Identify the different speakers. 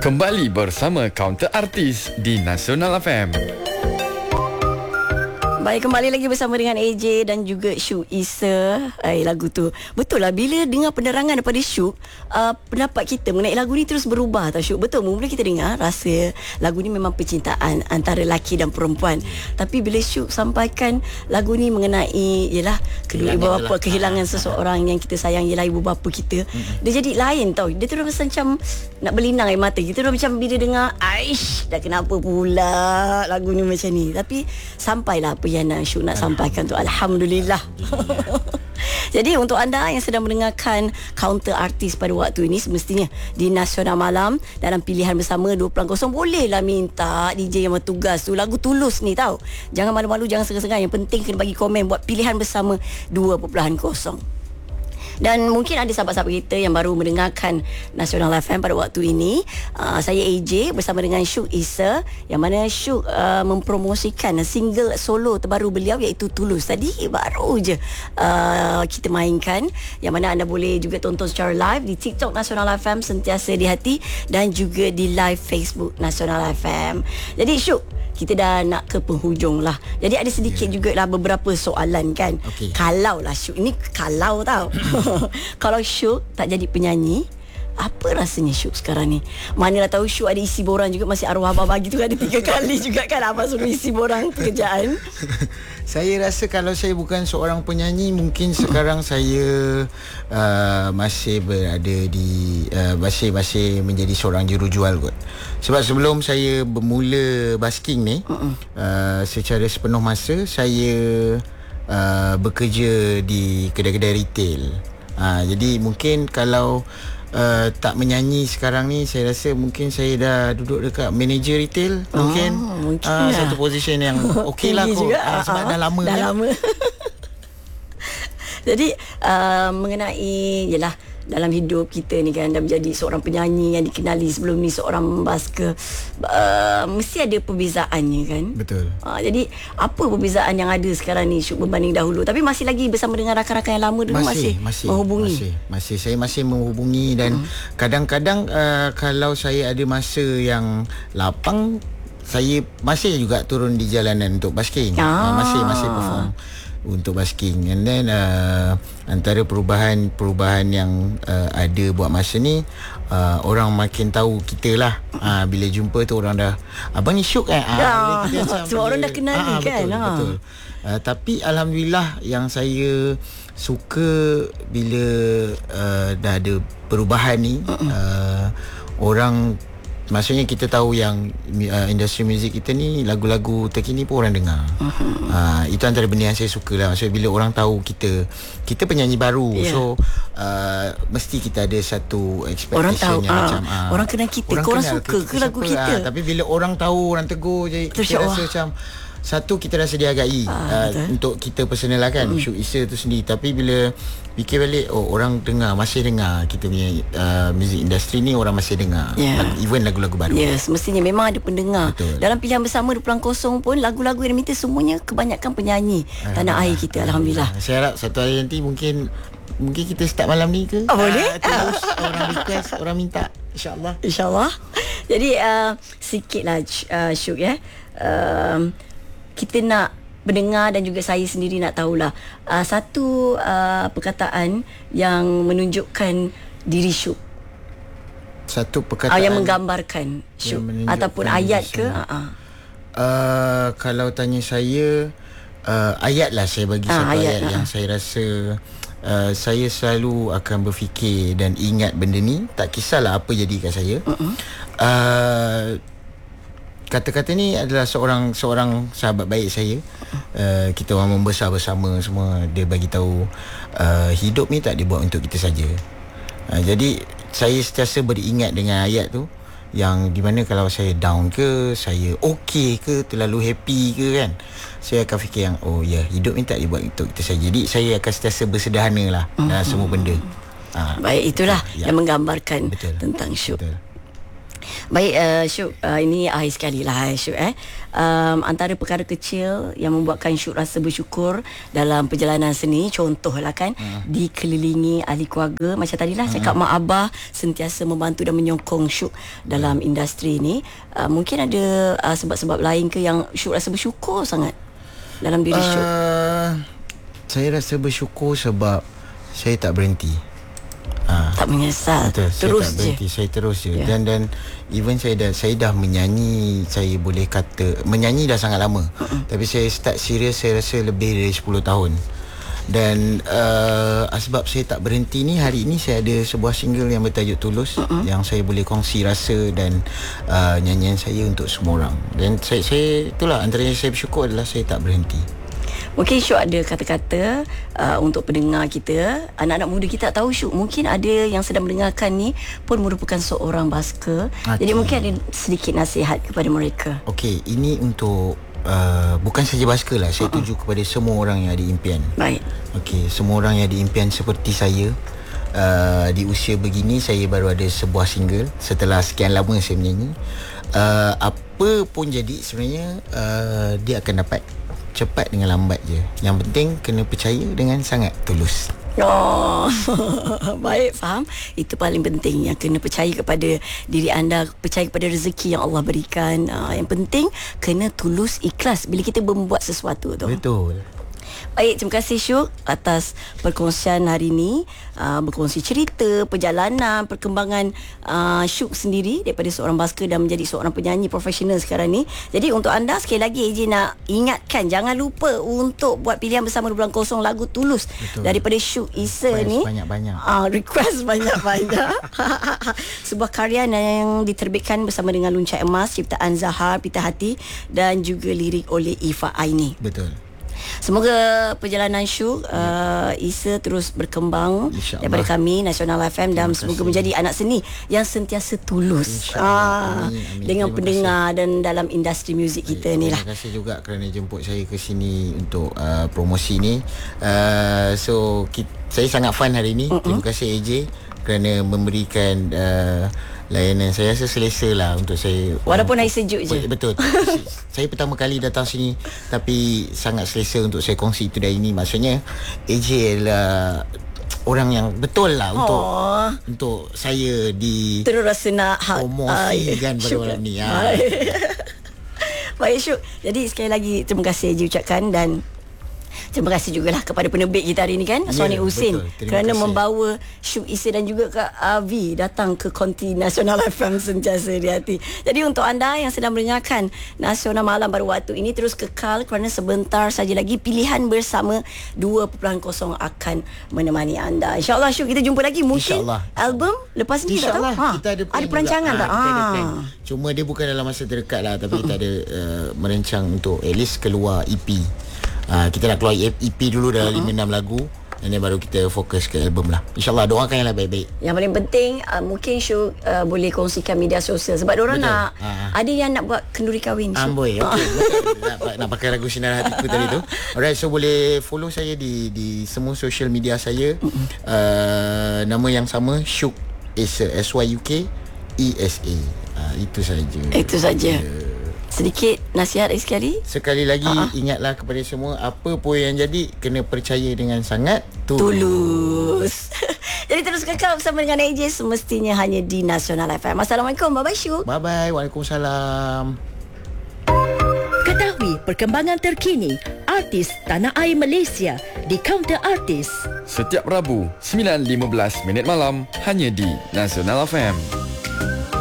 Speaker 1: Kembali bersama Counter Artis di Nasional FM.
Speaker 2: Baik, kembali lagi bersama dengan AJ dan juga Syuk Issa. Lagu tu betul lah, bila dengar penerangan daripada Syuk, pendapat kita mengenai lagu ni terus berubah tau Syuk. Betul, mula kita dengar rasa lagu ni memang percintaan antara lelaki dan perempuan. Tapi bila Syuk sampaikan lagu ni mengenai ialah kedua ibu bapa, kehilangan seseorang yang kita sayang ialah ibu bapa kita, dia jadi lain tau. Dia terus rasa macam nak berlinang air mata. Kita dah macam bila dengar, aish, dah kenapa pula lagu ni macam ni. Tapi sampailah apa yang Syuk nak sampaikan tu, Alhamdulillah. Jadi untuk anda yang sedang mendengarkan Counter Artis pada waktu ini, semestinya di Nasional Malam dalam pilihan bersama 20.0, bolehlah minta DJ yang bertugas tu lagu Tulus ni tau. Jangan malu-malu, jangan segan-segan. Yang penting kena bagi komen buat pilihan bersama 2.0. Dan mungkin ada sahabat-sahabat kita yang baru mendengarkan Nasional FM pada waktu ini. Saya AJ bersama dengan Syuk Issa, yang mana Syuk mempromosikan single solo terbaru beliau iaitu Tulus. Tadi baru je kita mainkan, yang mana anda boleh juga tonton secara live di TikTok Nasional FM Sentiasa di Hati, dan juga di live Facebook Nasional FM. Jadi Syuk, kita dah nak ke penghujung lah. Jadi ada sedikit juga lah beberapa soalan kan. Kalau lah Syuk, ini kalau tau kalau Syuk tak jadi penyanyi, apa rasanya Syuk sekarang ni? Manalah tahu Syuk ada isi borang juga, masih arwah abang bagi tu ada 3 kali juga kan abang suruh isi borang pekerjaan.
Speaker 3: Saya rasa kalau saya bukan seorang penyanyi, mungkin sekarang saya masih berada di masih menjadi seorang jurujual kot. Sebab sebelum saya bermula basking ni, secara sepenuh masa saya bekerja di kedai-kedai retail. Jadi mungkin kalau tak menyanyi sekarang ni, saya rasa mungkin saya dah duduk dekat manager retail. Mungkin satu position yang okey lah kot, sebab dah lama.
Speaker 2: Jadi mengenai yelah dalam hidup kita ni kan, dah menjadi seorang penyanyi yang dikenali, sebelum ni seorang basker, mesti ada perbezaannya kan.
Speaker 3: Betul.
Speaker 2: Jadi apa perbezaan yang ada sekarang ni Syuk berbanding dahulu? Tapi masih lagi bersama dengan rakan-rakan yang lama dulu, masih menghubungi?
Speaker 3: Saya masih menghubungi. Dan kadang-kadang kalau saya ada masa yang lapang, saya masih juga turun di jalanan untuk basking. Masih perform untuk basking. And then antara perubahan yang ada buat masa ni, orang makin tahu kita lah. Bila jumpa tu orang dah, abang ni Syuk kan?
Speaker 2: Sebab orang dah kenali kan.
Speaker 3: Betul. Tapi Alhamdulillah, yang saya suka bila dah ada perubahan ni, orang, maksudnya kita tahu yang industri muzik kita ni, lagu-lagu terkini pun orang dengar. Itu antara benda yang saya suka lah. Maksudnya bila orang tahu kita penyanyi baru, so mesti kita ada satu expectation
Speaker 2: orang tahu,
Speaker 3: yang macam
Speaker 2: orang kenal kita, korang suka ke lagu kita.
Speaker 3: Tapi bila orang tahu, orang tegur je, kita rasa macam, satu, kita rasa dihargai untuk kita personal lah kan, Syuk Issa tu sendiri. Tapi bila fikir balik, orang masih dengar kita punya music industry ni, orang masih dengar, even lagu-lagu baru.
Speaker 2: Semestinya memang ada pendengar.
Speaker 3: Betul.
Speaker 2: Dalam pilihan bersama 20.0 pun, lagu-lagu yang diminta semuanya kebanyakan penyanyi tanah air kita. Alhamdulillah.
Speaker 3: Saya harap satu hari nanti mungkin kita start malam ni ke?
Speaker 2: Boleh?
Speaker 3: Terus orang request, orang minta, InsyaAllah. Jadi sikitlah Syuk ya, kita nak mendengar, dan juga saya sendiri nak tahulah satu perkataan yang menunjukkan diri Syuk. Satu perkataan
Speaker 2: yang menggambarkan Syuk, ataupun ayat ke?
Speaker 3: Kalau tanya saya, ayat lah. Saya bagi satu ayat yang saya rasa saya selalu akan berfikir dan ingat benda ni, tak kisahlah apa jadi kat saya. Kata-kata ni adalah seorang sahabat baik saya. Kita orang membesar bersama semua. Dia bagi tahu hidup ni tak dibuat untuk kita saja. Jadi saya sentiasa beringat dengan ayat tu, yang di mana kalau saya down ke, saya okey ke, terlalu happy ke kan, saya akan fikir yang hidup ni tak dibuat untuk kita saja. Jadi saya akan sentiasa bersederhana lah dalam semua benda.
Speaker 2: Baik, itulah yang menggambarkan tentang Syuk. Baik, Syuk, ini akhir sekali lah Syuk. Antara perkara kecil yang membuatkan Syuk rasa bersyukur dalam perjalanan seni, contohlah kan, dikelilingi ahli keluarga. Macam tadilah cakap mak abah sentiasa membantu dan menyokong Syuk dalam industri ni. Mungkin ada sebab-sebab lain ke yang Syuk rasa bersyukur sangat dalam diri Syuk?
Speaker 3: Saya rasa bersyukur sebab saya tak berhenti.
Speaker 2: Tak menyesal.
Speaker 3: Betul,
Speaker 2: terus
Speaker 3: saya tak berhenti, saya terus je.
Speaker 2: Ya.
Speaker 3: Dan even saya dah menyanyi, saya boleh kata menyanyi dah sangat lama. Tapi saya start serius saya rasa lebih dari 10 tahun. Dan sebab saya tak berhenti ni, hari ini saya ada sebuah single yang bertajuk Tulus, yang saya boleh kongsi rasa dan nyanyian saya untuk semua orang. Dan saya itulah antara yang saya bersyukur adalah saya tak berhenti.
Speaker 2: Mungkin Syuk ada kata-kata untuk pendengar kita, anak-anak muda kita tak tahu Syuk, mungkin ada yang sedang mendengarkan ni pun merupakan seorang basker. Jadi mungkin ada sedikit nasihat kepada mereka.
Speaker 3: Okey, ini untuk bukan saja basker lah, saya tuju kepada semua orang yang ada impian.
Speaker 2: Baik.
Speaker 3: Okey, semua orang yang ada impian seperti saya. Di usia begini saya baru ada sebuah single setelah sekian lama saya menyanyi. Apa pun jadi sebenarnya dia akan dapat, cepat dengan lambat je. Yang penting kena percaya dengan sangat tulus.
Speaker 2: Baik, faham. Itu paling penting, yang kena percaya kepada diri anda, percaya kepada rezeki yang Allah berikan. Yang penting kena tulus, ikhlas bila kita membuat sesuatu tu.
Speaker 3: Betul.
Speaker 2: Baik, terima kasih Syuk atas perkongsian hari ini, berkongsi cerita, perjalanan, perkembangan Syuk sendiri daripada seorang basker dan menjadi seorang penyanyi profesional sekarang ni. Jadi untuk anda, sekali lagi AJ nak ingatkan, jangan lupa untuk buat pilihan bersama 12 lagu Tulus. Betul. Daripada Syuk Issa ni.
Speaker 3: Banyak-banyak.
Speaker 2: Request banyak-banyak. Sebuah karya yang diterbitkan bersama dengan Luncai Emas, ciptaan Zahar Pita Hati dan juga lirik oleh Ifa Aini.
Speaker 3: Betul.
Speaker 2: Semoga perjalanan Syuk Issa terus berkembang daripada kami Nasional FM, dan semoga menjadi anak seni yang sentiasa tulus amin. Dengan pendengar dan dalam industri muzik kita ni lah.
Speaker 3: Terima kasih juga kerana jemput saya ke sini untuk promosi ni. Saya sangat fun hari ni. Terima kasih AJ kerana memberikan layanan. Saya rasa selesa lah untuk saya.
Speaker 2: Walaupun air sejuk je.
Speaker 3: Betul. Saya pertama kali datang sini, tapi sangat selesa untuk saya kongsi itu dari ini. Maksudnya AJ adalah orang yang betul lah untuk saya di
Speaker 2: terus rasa nak
Speaker 3: promosikan pada malam ni.
Speaker 2: Baik Syuk. Jadi sekali lagi terima kasih AJ ucapkan, dan terima kasih jugalah kepada penerbit kita hari ini kan, Sony Husin, kerana membawa Syuk Issa dan juga Kak Avi datang ke konti Nasional FM sentiasa di hati. Jadi untuk anda yang sedang mendengarkan Nasional Malam baru waktu ini, terus kekal kerana sebentar saja lagi pilihan bersama 2.0 akan menemani anda. InsyaAllah Syuk, kita jumpa lagi mungkin album lepas ni.
Speaker 3: InsyaAllah kita ada
Speaker 2: perancangan tak?
Speaker 3: Cuma dia bukan dalam masa terdekat lah, tapi kita ada merancang untuk at least keluar EP. Kita nak keluar EP dulu dalam 5-6 lagu, dan baru kita fokus ke album lah. InsyaAllah, doakan yang baik-baik. Yang
Speaker 2: paling penting mungkin Syuk boleh kongsikan media sosial, sebab diorang nak ada yang nak buat kenduri kahwin.
Speaker 3: Amboi, nak pakai lagu Sinar Hatiku tadi tu. Alright, so boleh follow saya di semua social media saya. Nama yang sama, Syuk Issa, SYUK ESA. Itu saja. Sedikit nasihat sekali lagi. Ingatlah kepada semua, apa pun yang jadi, kena percaya dengan sangat tulus.
Speaker 2: Jadi terus kekal bersama dengan AJ semestinya hanya di Nasional FM. Assalamualaikum. Bye-bye Syuk.
Speaker 3: Bye-bye. Waalaikumsalam.
Speaker 4: Ketahui perkembangan terkini artis tanah air Malaysia di Counter Artis.
Speaker 1: Setiap Rabu 9.15 malam hanya di Nasional FM.